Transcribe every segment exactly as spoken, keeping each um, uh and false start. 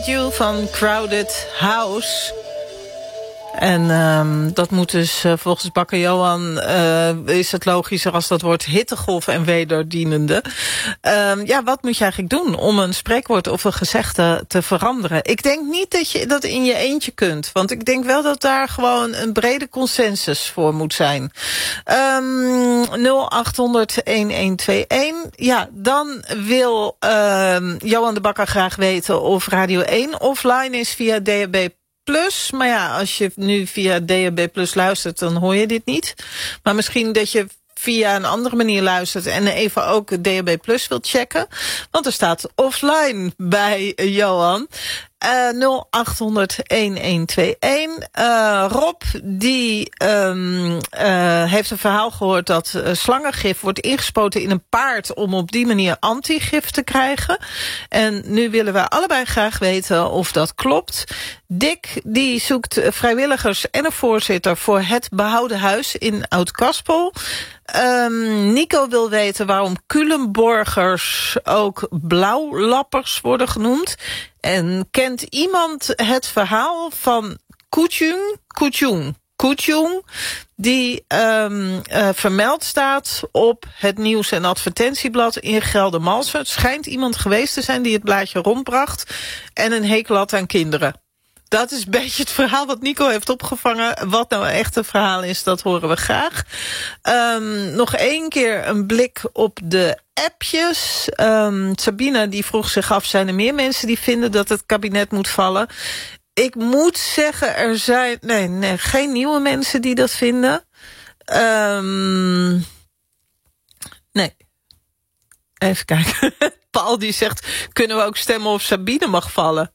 You van Crowded House. En um, dat moet dus uh, volgens Bakker Johan... Uh, is het logischer als dat wordt hittegolf en wederdienende. Um, ja, wat moet je eigenlijk doen om een spreekwoord of een gezegde te veranderen? Ik denk niet dat je dat in je eentje kunt. Want ik denk wel dat daar gewoon een brede consensus voor moet zijn. Um, nul acht honderd een een twee een. Ja, dan wil um, Johan de Bakker graag weten of Radio één offline is via D A B plus. Maar ja, als je nu via D A B plus luistert, dan hoor je dit niet. Maar misschien dat je via een andere manier luistert en even ook D A B plus wilt checken. Want er staat offline bij Johan. Uh, nul acht honderd een een twee een. Uh, Rob, die um, uh, heeft een verhaal gehoord dat uh, slangengif wordt ingespoten in een paard om op die manier antigif te krijgen. En nu willen we allebei graag weten of dat klopt. Dick, die zoekt vrijwilligers en een voorzitter voor het behouden huis in Oud-Kaspel. Um, Nico wil weten waarom Culemborgers ook blauwlappers worden genoemd. En kent iemand het verhaal van Kuchung, Kuchung, Kuchung, die um, uh, vermeld staat op het nieuws- en advertentieblad in Geldermalsen. Het schijnt iemand geweest te zijn die het blaadje rondbracht en een hekel had aan kinderen. Dat is een beetje het verhaal wat Nico heeft opgevangen. Wat nou echt een verhaal is, dat horen we graag. Um, nog één keer een blik op de appjes. Um, Sabine die vroeg zich af, zijn er meer mensen die vinden dat het kabinet moet vallen? Ik moet zeggen, er zijn nee, nee, geen nieuwe mensen die dat vinden. Um, nee. Even kijken. Paul die zegt, kunnen we ook stemmen of Sabine mag vallen?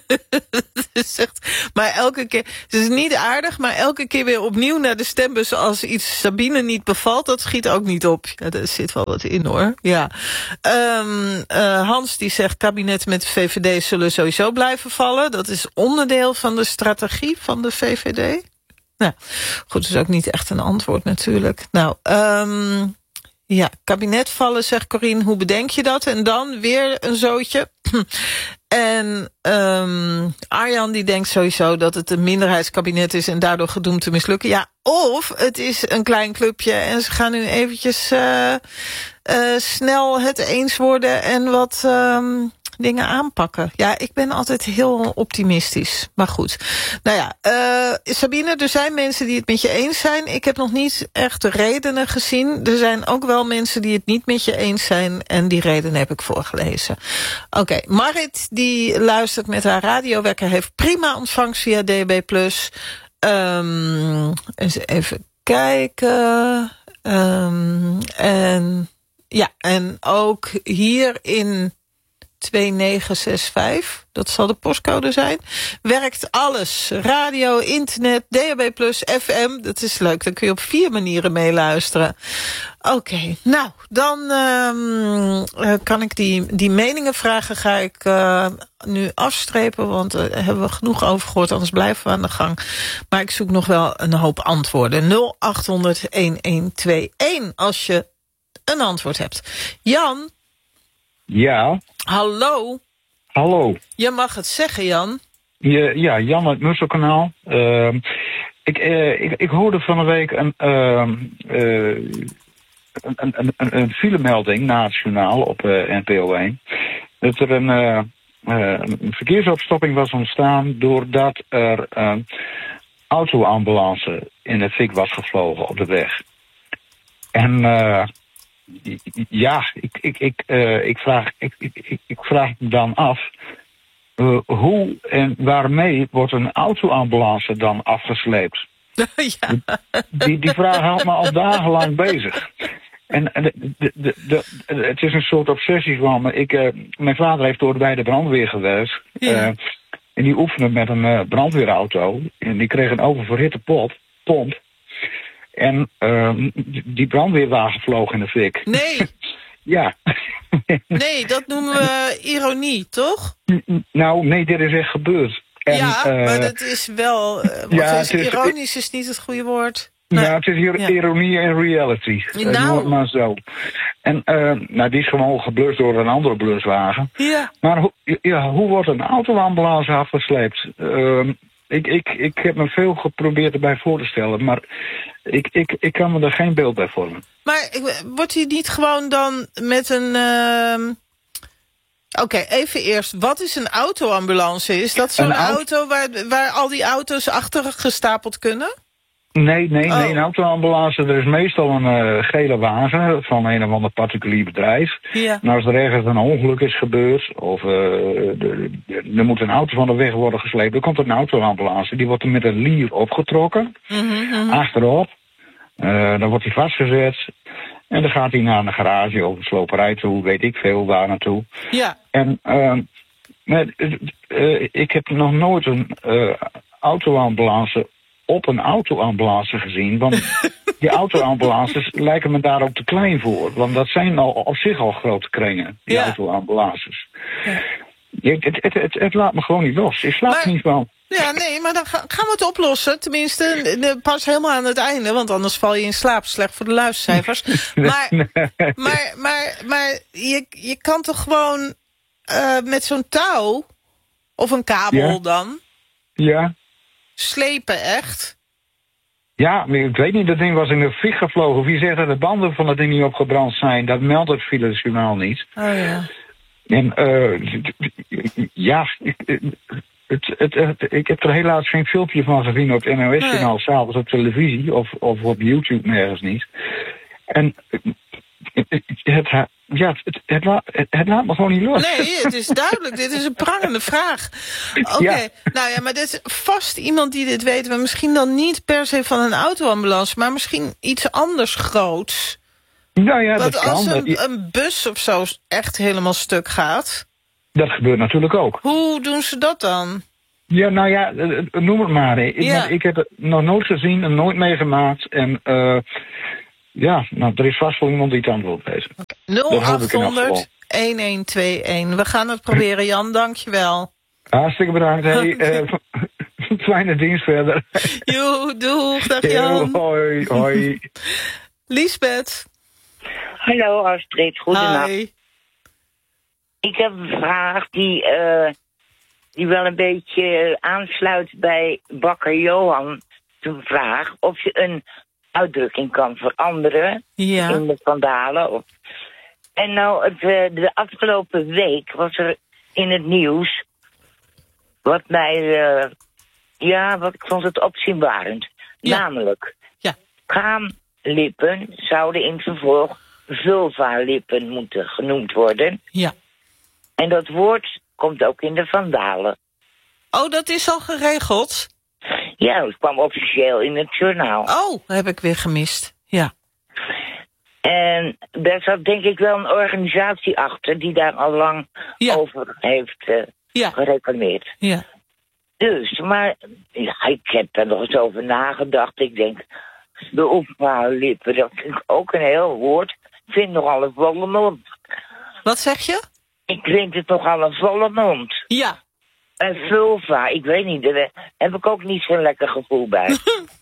zegt, maar elke keer, het is niet aardig, maar elke keer weer opnieuw naar de stembus als iets Sabine niet bevalt, dat schiet ook niet op. Ja, er zit wel wat in hoor. Ja. Um, uh, Hans die zegt, kabinet met de V V D zullen sowieso blijven vallen. Dat is onderdeel van de strategie van de V V D. Nou, goed, dat is ook niet echt een antwoord natuurlijk. Nou, um, ja, kabinet vallen, zegt Corine, hoe bedenk je dat? En dan weer een zootje. En um, Arjan die denkt sowieso dat het een minderheidskabinet is en daardoor gedoemd te mislukken. Ja, of het is een klein clubje en ze gaan nu eventjes uh, uh, snel het eens worden en wat um, dingen aanpakken. Ja, ik ben altijd heel optimistisch. Maar goed. Nou ja, uh, Sabine, er zijn mensen die het met je eens zijn. Ik heb nog niet echt de redenen gezien. Er zijn ook wel mensen die het niet met je eens zijn. En die redenen heb ik voorgelezen. Oké, okay, Marit die luistert met haar radiowekker. Heeft prima ontvangst via D A B plus. Um, eens even kijken. Um, en ja, en ook hier in twee negen zes vijf, dat zal de postcode zijn, werkt alles. Radio, internet, D A B plus, F M, dat is leuk. Dan kun je op vier manieren meeluisteren. Oké, okay, nou, dan um, uh, kan ik die, die meningen vragen, ga ik uh, nu afstrepen, want daar uh, hebben we genoeg over gehoord, anders blijven we aan de gang. Maar ik zoek nog wel een hoop antwoorden. nul acht honderd een een twee een als je een antwoord hebt. Jan? Ja. Hallo. Hallo. Je mag het zeggen, Jan. Ja, ja Jan uit Musselkanaal. Uh, ik, uh, ik, ik hoorde van een week een, uh, uh, een, een, een, een filemelding nationaal op uh, N P O één. Dat er een, uh, uh, een verkeersopstopping was ontstaan doordat er een autoambulance in de fik was gevlogen op de weg. En uh, ja, ik, ik, ik, uh, ik, vraag, ik, ik, ik vraag me dan af, uh, hoe en waarmee wordt een autoambulance dan afgesleept? Ja. Die, die vraag houdt me al dagenlang bezig. En de, de, de, de, het is een soort obsessie van me. Ik, uh, mijn vader heeft door bij de brandweer gewerkt. Ja. Uh, en die oefende met een uh, brandweerauto. En die kreeg een oververhitte pot, pomp. En uh, die brandweerwagen vloog in de fik. Nee. Ja. Nee, dat noemen we ironie, toch? Nou, nee, dit is echt gebeurd. En, ja, uh, maar dat is wel... Uh, ja, is, het is, ironisch is niet het goede woord. Ja, ja, het is hier ja. ironie en reality. Nou. Uh, maar zo. En uh, nou, die is gewoon geblust door een andere bluswagen. Ja. Maar ho- ja, hoe wordt een autoambulance afgesleept? Uh, ik, ik, ik heb me veel geprobeerd erbij voor te stellen, maar ik, ik, ik kan me er geen beeld bij vormen. Maar ik, wordt hij niet gewoon dan met een... Uh... Oké, okay, even eerst. Wat is een autoambulance? Is dat zo'n auto, auto waar, waar al die auto's achter gestapeld kunnen? Nee, nee, oh. nee. Een autoambulance, er is meestal een uh, gele wagen van een of ander particulier bedrijf. Ja. En als er ergens een ongeluk is gebeurd, of uh, de, de, er moet een auto van de weg worden gesleept, dan komt er een autoambulance. Die wordt er met een lier opgetrokken, mm-hmm, mm-hmm. achterop. Uh, dan wordt hij vastgezet. En dan gaat hij naar een garage of een sloperij toe, weet ik veel, waar naartoe. Ja. En uh, met, uh, ik heb nog nooit een uh, autoambulance op een autoambulance gezien. Want die autoambulances lijken me daar ook te klein voor. Want dat zijn al op zich al grote kringen, die ja. autoambulances. Ja. Het, het, het, het, het laat me gewoon niet los. Ik slaap maar, niet van. Ja, nee, maar dan gaan we het oplossen. Tenminste, pas helemaal aan het einde. Want anders val je in slaap. Slecht voor de luistercijfers. Maar, maar, maar, maar je, je kan toch gewoon uh, met zo'n touw, of een kabel ja. dan, ja. slepen echt? Ja, maar ik weet niet, dat ding was in de fik gevlogen. Wie zegt dat de banden van dat ding niet opgebrand zijn? Dat meldt het filejournaal niet. Oh ja. En uh, ja, ik, het, het, het, ik heb er helaas geen filmpje van gezien op het N O S-journaal, nee. S'avonds op televisie of, of op YouTube nergens niet. En het, het, ja, het, het, laat, het, het laat me gewoon niet los. Nee, het is duidelijk. Dit is een prangende vraag. Oké, okay. ja. nou ja, maar dit is vast iemand die dit weet. Maar misschien dan niet per se van een autoambulance, maar misschien iets anders groots. Nou ja, Want dat als kan. een, een bus of zo echt helemaal stuk gaat... Dat gebeurt natuurlijk ook. Hoe doen ze dat dan? Ja, nou ja, noem het maar. Ik, ja. ik heb het nog nooit gezien en nooit meegemaakt. En uh, ja, nou, er is vast wel iemand die het antwoord heeft. Okay. nul achthonderd elf We gaan het proberen, Jan. Dankjewel. Hartstikke bedankt. Hey, okay. uh, fijne dienst verder. Joe, doeg. Dag Jan. Yo, hoi, hoi. Liesbeth. Hallo Astrid, goedenacht. Hi. Ik heb een vraag die, uh, die wel een beetje aansluit bij bakker Johan. Zijn vraag of je een uitdrukking kan veranderen ja. in de vandalen. Of... En nou, het, uh, de afgelopen week was er in het nieuws wat mij, uh, ja, wat ik vond het opzienbarend. Ja. Namelijk, ja. schaamlippen zouden in het vervolg vulva-lippen moeten genoemd worden. Ja. En dat woord komt ook in de vandalen. Oh, dat is al geregeld? Ja, dat kwam officieel in het journaal. Oh, dat heb ik weer gemist. Ja. En daar zat denk ik wel een organisatie achter die daar al lang ja. over heeft uh, ja. gereclameerd. Ja. Dus, maar ja, ik heb er nog eens over nagedacht. Ik denk, de opvouwlippen, dat vind ik ook een heel woord. Ik vind nogal een volle mond. Wat zeg je? Ik vind het nogal een volle mond. Ja. En vulva, ik weet niet, daar heb ik ook niet zo'n lekker gevoel bij.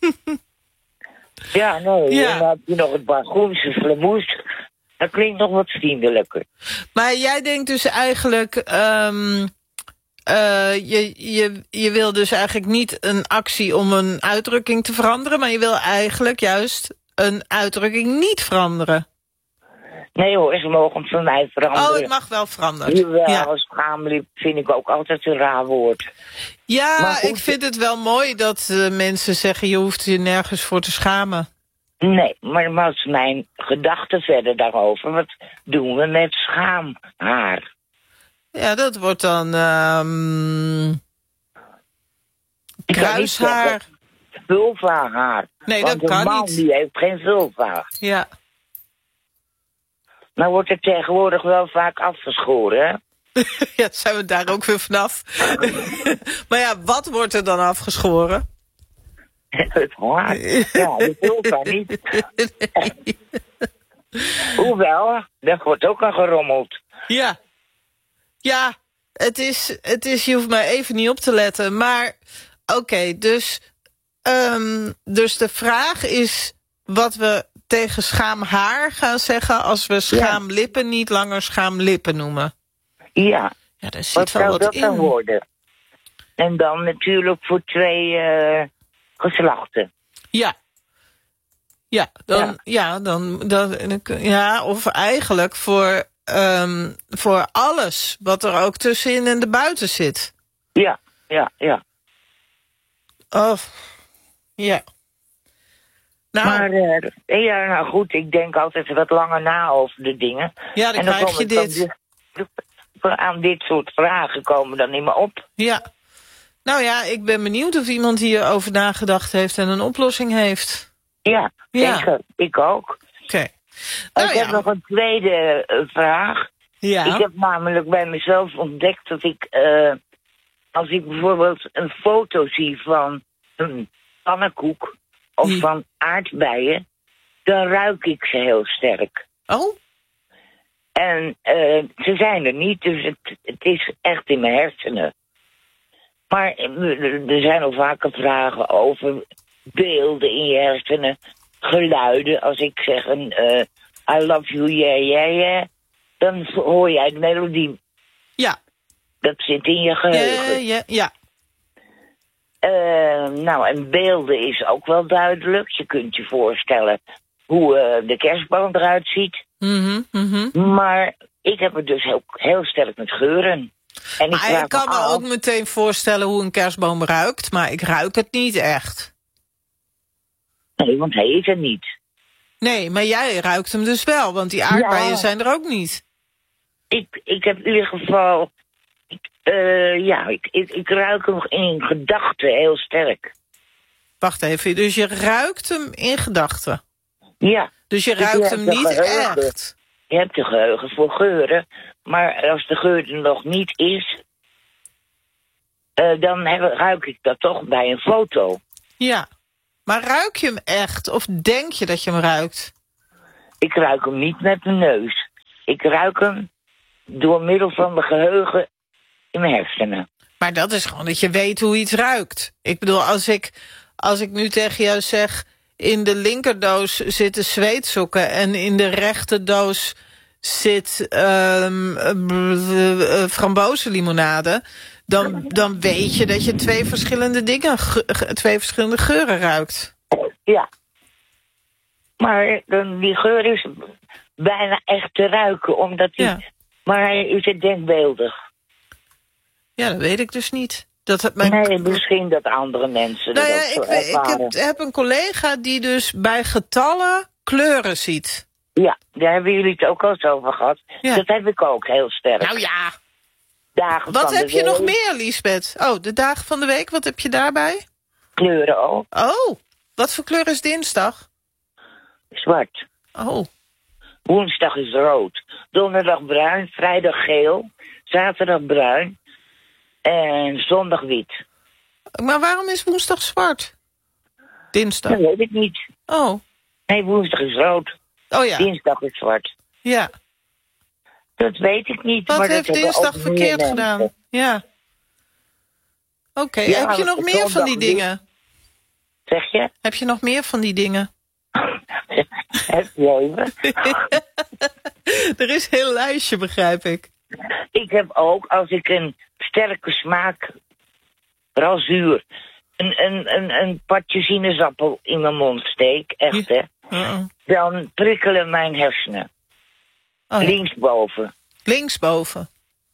ja, nee, ja. En dan heb je nog het bargoense flemoes. Dat klinkt nog wat vriendelijker. Maar jij denkt dus eigenlijk... Um, uh, je, je, je wil dus eigenlijk niet een actie om een uitdrukking te veranderen... maar je wil eigenlijk juist een uitdrukking niet veranderen. Nee hoor, ze mogen het van mij veranderen. Oh, het mag wel veranderen. Jawel, ja. als schaamliep vind ik ook altijd een raar woord. Ja, ik vind het wel mooi dat uh, mensen zeggen... je hoeft je nergens voor te schamen. Nee, maar wat is mijn gedachte verder daarover? Wat doen we met schaamhaar? Ja, dat wordt dan... Um, kruishaar. Vulva-haar. Nee, Want dat kan een man niet. die heeft geen vulva. Ja. Nou wordt het tegenwoordig wel vaak afgeschoren, hè? Ja, zijn we daar ook weer vanaf. Maar ja, wat wordt er dan afgeschoren? Het haar. Ja, de vulva niet. Nee. Hoewel, daar wordt ook aan gerommeld. Ja. Ja, het is, het is, je hoeft maar even niet op te letten. Maar, oké, okay, dus... um, dus de vraag is wat we tegen schaamhaar gaan zeggen als we schaamlippen ja. niet langer schaamlippen noemen. Ja, ja daar zit wat wel zou wat dat in. dan worden? En dan natuurlijk voor twee uh, geslachten. Ja. Ja, dan, ja. ja, dan, dan, ja, of eigenlijk voor, um, voor alles wat er ook tussenin en erbuiten zit. Ja, ja, ja. Of, ja. Nou, maar, uh, ja, nou goed, ik denk altijd wat langer na over de dingen. Ja, dan, en dan krijg je dit. Dan, aan dit soort vragen komen dan niet meer op. Ja. Nou ja, ik ben benieuwd of iemand hierover nagedacht heeft en een oplossing heeft. Ja, ja. Zeker. Ik ook. Oké. Okay. Nou, ik ja. heb nog een tweede uh, vraag. Ja. Ik heb namelijk bij mezelf ontdekt dat ik, uh, als ik bijvoorbeeld een foto zie van een pannenkoek of ja. van aardbeien, dan ruik ik ze heel sterk. Oh? En uh, ze zijn er niet, dus het, het is echt in mijn hersenen. Maar er zijn al vaker vragen over beelden in je hersenen, geluiden. Als ik zeg een uh, I love you, yeah, yeah, yeah, dan hoor jij de melodie. Ja. Dat zit in je geheugen. Ja, ja, ja. Uh, nou, en beelden is ook wel duidelijk. Je kunt je voorstellen hoe uh, de kerstboom eruit ziet. Mm-hmm, mm-hmm. Maar ik heb het dus heel, heel sterk met geuren. En maar ik, ik kan me af, ook meteen voorstellen hoe een kerstboom ruikt, maar ik ruik het niet echt. Nee, want hij is er niet. Nee, maar jij ruikt hem dus wel, want die aardbeien ja. zijn er ook niet. Ik, ik heb in ieder geval... Ik, uh, ja, ik, ik, ik ruik hem in gedachten heel sterk. Wacht even, dus je ruikt hem in gedachten? Ja. Dus je ruikt dus je hem niet geheugen. echt? Je hebt de geheugen voor geuren, maar als de geur er nog niet is, uh, dan heb, ruik ik dat toch bij een foto. Ja, maar ruik je hem echt of denk je dat je hem ruikt? Ik ruik hem niet met mijn neus. Ik ruik hem door middel van mijn geheugen in mijn hersenen. Maar dat is gewoon dat je weet hoe iets ruikt. Ik bedoel, als ik, als ik nu tegen jou zeg, in de linkerdoos zitten zweetsokken en in de rechterdoos zit um, uh, frambozenlimonade, dan, dan weet je dat je twee verschillende dingen, ge, twee verschillende geuren ruikt. Ja. Maar dan, die geur is bijna echt te ruiken, omdat die, ja. maar hij is het denkbeeldig. Ja, dat weet ik dus niet. Dat het mijn... Nee, misschien dat andere mensen nou dat ja, ook ik, weet, ik heb, heb een collega die dus bij getallen kleuren ziet. Ja, daar hebben jullie het ook al eens over gehad. Ja. Dat heb ik ook heel sterk. Nou ja. Dagen wat van heb de je week. nog meer, Liesbeth? Oh, de dagen van de week, wat heb je daarbij? Kleuren ook. Oh, wat voor kleur is dinsdag? Zwart. Oh. Woensdag is rood. Donderdag bruin, vrijdag geel, zaterdag bruin en zondag wit. Maar waarom is woensdag zwart? Dinsdag? Dat weet ik niet. Oh. Nee, woensdag is rood. Oh ja. Dinsdag is zwart. Ja. Dat weet ik niet. Wat maar heeft dat dinsdag verkeerd gedaan? Ja. Oké, okay. ja, heb je nog meer van die dingen? Zeg je? Heb je nog meer van die dingen? Heb je even? Er is een heel lijstje, begrijp ik. Ik heb ook, als ik een sterke smaak, vooral zuur, een, een, een, een partje sinaasappel in mijn mond steek, echt hè, uh-uh. dan prikkelen mijn hersenen. Oh, ja. Linksboven. Linksboven.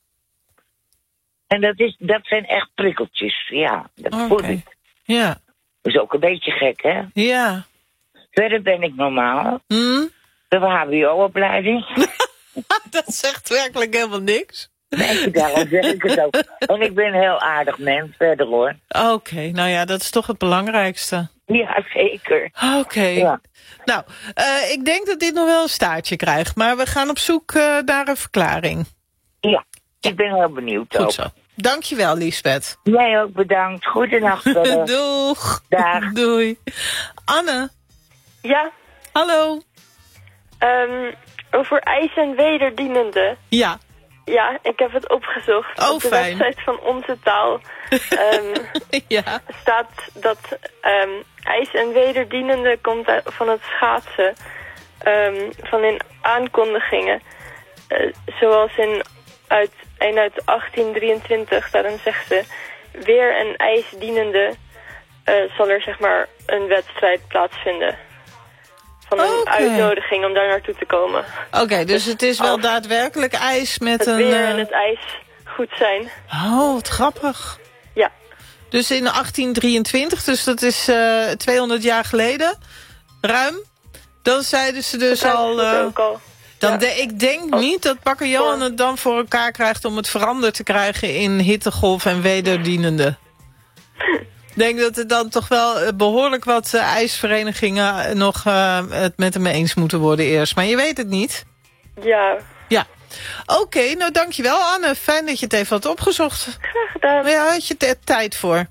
En dat, is, dat zijn echt prikkeltjes, ja. Dat okay. voel ik. Ja. Dat is ook een beetje gek, hè? Ja. Verder ben ik normaal. Hmm? De H B O-opleiding. Dat zegt werkelijk helemaal niks. Nee, daarom zeg ik het ook. Want ik ben een heel aardig mens, verder hoor. Oké, okay, nou ja, dat is toch het belangrijkste. Ja, zeker. Oké. Okay. Ja. Nou, uh, ik denk dat dit nog wel een staartje krijgt, maar we gaan op zoek uh, naar een verklaring. Ja, ik ben heel benieuwd. Goed ook. zo. Dankjewel, Liesbeth. Jij ook bedankt. Goedenacht. Doeg. Dag. Doei. Anne. Ja? Hallo. Um, over ijs- en wederdienende. Ja. Ja, ik heb het opgezocht. Oh, op de fijn. website van Onze Taal um, ja. staat dat um, ijs- en wederdienende komt uit, van het schaatsen. Um, van in aankondigingen. Uh, zoals in uit, een uit achttien drieëntwintig, daarin zegt ze... Weer en ijsdienende uh, zal er zeg maar een wedstrijd plaatsvinden. Van een Okay. uitnodiging om daar naartoe te komen. Oké, okay, dus het is wel Als daadwerkelijk ijs met het een... weer uh... en het ijs goed zijn. Oh, wat grappig. Ja. Dus in achttien drieëntwintig, dus dat is uh, tweehonderd jaar geleden, ruim. Dan zeiden ze dus dat al... Uh, uh, ook al. dan Ja. de, ik denk niet dat bakker Johan het dan voor elkaar krijgt om het veranderd te krijgen in hittegolf en wederdienende. Ik denk dat er dan toch wel behoorlijk wat uh, ijsverenigingen nog uh, het met hem eens moeten worden eerst. Maar je weet het niet. Ja. Ja. Oké, okay, nou dankjewel Anne. Fijn dat je het even had opgezocht. Graag gedaan. Maar ja, had je er tijd voor?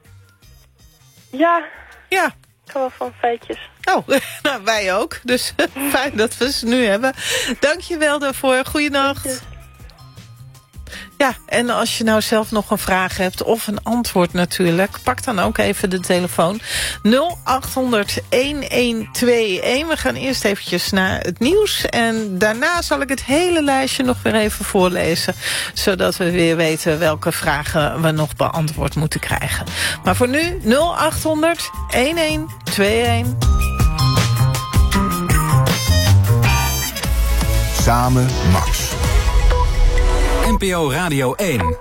Ja. Ja. Ik hou wel van feitjes. Oh, nou wij ook. Dus fijn dat we ze nu hebben. Dankjewel daarvoor. Goeienacht. Ja, en als je nou zelf nog een vraag hebt of een antwoord natuurlijk, pak dan ook even de telefoon nul acht honderd elf tweeëntwintig. We gaan eerst eventjes naar het nieuws en daarna zal ik het hele lijstje nog weer even voorlezen, zodat we weer weten welke vragen we nog beantwoord moeten krijgen. Maar voor nu nul acht honderd elf tweeëntwintig. Samen Max. N P O Radio één.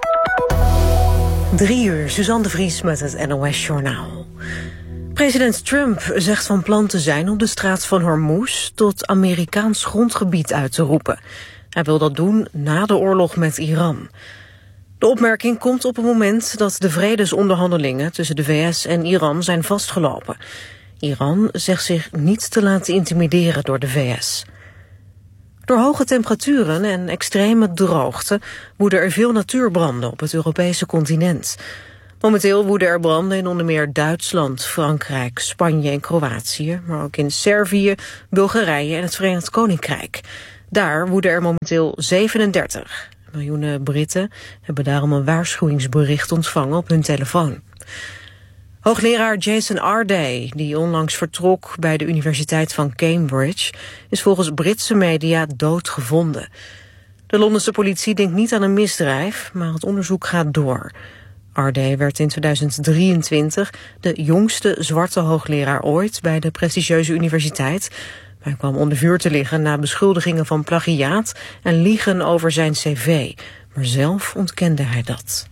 Drie uur, Suzanne de Vries met het N O S-journaal. President Trump zegt van plan te zijn om de straat van Hormuz tot Amerikaans grondgebied uit te roepen. Hij wil dat doen na de oorlog met Iran. De opmerking komt op het moment dat de vredesonderhandelingen tussen de V S en Iran zijn vastgelopen. Iran zegt zich niet te laten intimideren door de V S. Door hoge temperaturen en extreme droogte woeden er veel natuurbranden op het Europese continent. Momenteel woeden er branden in onder meer Duitsland, Frankrijk, Spanje en Kroatië, maar ook in Servië, Bulgarije en het Verenigd Koninkrijk. Daar woeden er momenteel zevenendertig. Miljoenen Britten hebben daarom een waarschuwingsbericht ontvangen op hun telefoon. Hoogleraar Jason Arday, die onlangs vertrok bij de Universiteit van Cambridge, is volgens Britse media doodgevonden. De Londense politie denkt niet aan een misdrijf, maar het onderzoek gaat door. Arday werd in tweeduizend drieëntwintig de jongste zwarte hoogleraar ooit bij de prestigieuze universiteit. Hij kwam onder vuur te liggen na beschuldigingen van plagiaat en liegen over zijn cv. Maar zelf ontkende hij dat.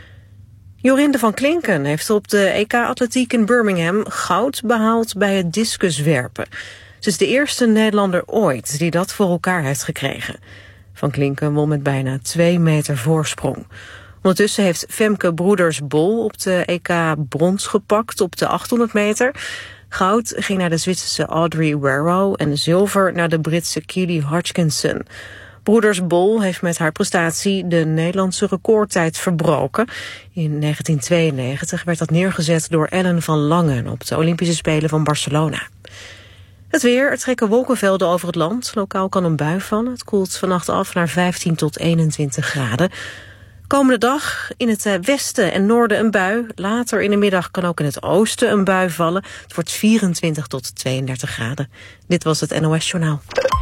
Jorinde van Klinken heeft op de E K-atletiek in Birmingham goud behaald bij het discuswerpen. Ze is de eerste Nederlander ooit die dat voor elkaar heeft gekregen. Van Klinken won met bijna twee meter voorsprong. Ondertussen heeft Femke Broeders-Bol op de E K brons gepakt op de achthonderd meter. Goud ging naar de Zwitserse Audrey Werrow en zilver naar de Britse Keely Hodgkinson. Broeders-Bol heeft met haar prestatie de Nederlandse recordtijd verbroken. In negentien tweeënnegentig werd dat neergezet door Ellen van Langen op de Olympische Spelen van Barcelona. Het weer, er trekken wolkenvelden over het land. Lokaal kan een bui vallen. Het koelt vannacht af naar vijftien tot eenentwintig graden. Komende dag in het westen en noorden een bui. Later in de middag kan ook in het oosten een bui vallen. Het wordt vierentwintig tot tweeëndertig graden. Dit was het N O S-journaal.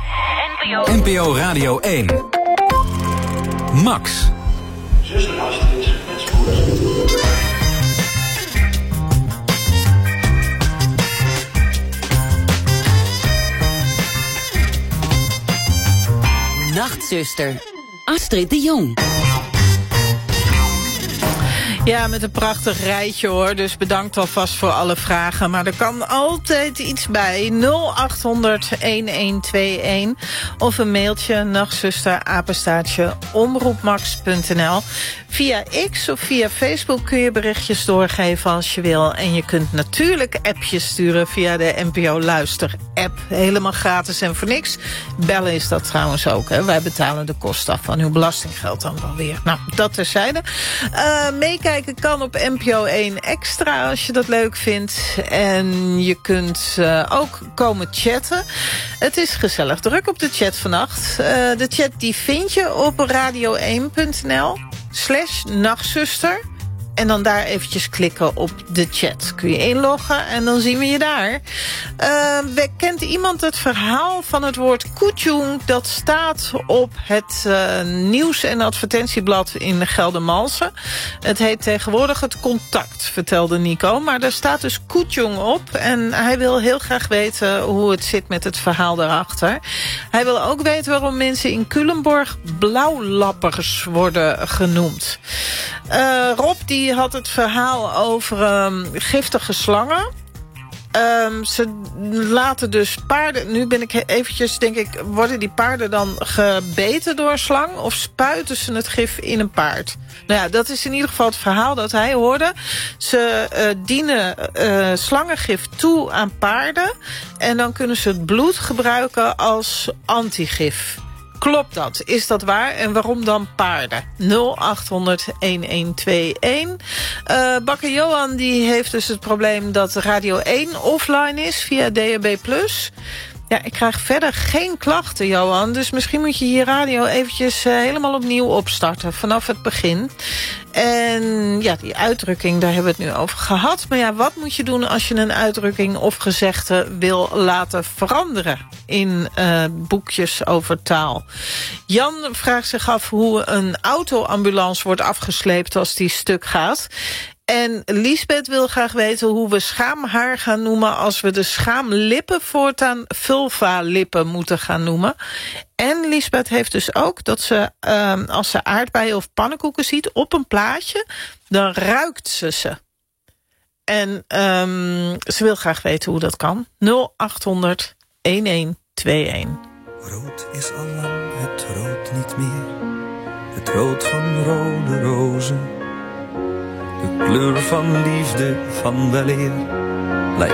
N P O Radio één. Max. Nachtzuster, Astrid de Jong. Ja, met een prachtig rijtje hoor. Dus bedankt alvast voor alle vragen. Maar er kan altijd iets bij. nul acht honderd elf tweeëntwintig. Of een mailtje. Nachtzuster, apenstaartje, omroepmax punt n l. Via X of via Facebook kun je berichtjes doorgeven als je wil. En je kunt natuurlijk appjes sturen via de N P O Luister app. Helemaal gratis en voor niks. Bellen is dat trouwens ook. Hè. Wij betalen de kosten af van uw belastinggeld dan wel weer. Nou, dat terzijde. Uh, meekijken Meekijken kan op N P O één Extra als je dat leuk vindt. En je kunt uh, ook komen chatten. Het is gezellig druk op de chat vannacht. Uh, de chat die vind je op radio één punt n l slash nachtzuster. En dan daar eventjes klikken op de chat. Kun je inloggen en dan zien we je daar. Uh, kent iemand het verhaal van het woord koetjoeng? Dat staat op het uh, nieuws- en advertentieblad in Geldermalsen. Het heet tegenwoordig het Contact, vertelde Nico. Maar daar staat dus koetjoeng op. En hij wil heel graag weten hoe het zit met het verhaal daarachter. Hij wil ook weten waarom mensen in Culemborg blauwlappers worden genoemd. Uh, Rob die had het verhaal over um, giftige slangen. Um, ze laten dus paarden... Nu ben ik eventjes, denk ik... Worden die paarden dan gebeten door een slang? Of spuiten ze het gif in een paard? Nou ja, dat is in ieder geval het verhaal dat hij hoorde. Ze uh, dienen uh, slangengif toe aan paarden. En dan kunnen ze het bloed gebruiken als antigif. Klopt dat? Is dat waar? En waarom dan paarden? nul acht honderd een een twee een. Uh, Bakker Johan die heeft dus het probleem dat Radio één offline is via D A B plus. Ja, ik krijg verder geen klachten, Johan. Dus misschien moet je je radio eventjes uh, helemaal opnieuw opstarten. Vanaf het begin. En ja, die uitdrukking, daar hebben we het nu over gehad. Maar ja, wat moet je doen als je een uitdrukking of gezegde wil laten veranderen in uh, boekjes over taal? Jan vraagt zich af hoe een autoambulance wordt afgesleept als die stuk gaat. En Liesbeth wil graag weten hoe we schaamhaar gaan noemen als we de schaamlippen voortaan vulva-lippen moeten gaan noemen. En Liesbeth heeft dus ook dat ze, um, als ze aardbeien of pannenkoeken ziet op een plaatje, dan ruikt ze ze. En um, ze wil graag weten hoe dat kan. nul acht honderd een een twee een. Rood is al lang het rood niet meer. Het rood van rode rozen. De kleur van liefde, van weleer.